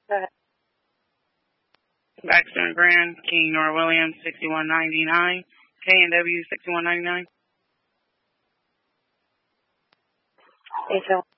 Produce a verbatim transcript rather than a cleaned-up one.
Go ahead. Baxter and Grand, King Nor Williams, sixty-one ninety-nine, K and W, sixty-one ninety-nine. H L.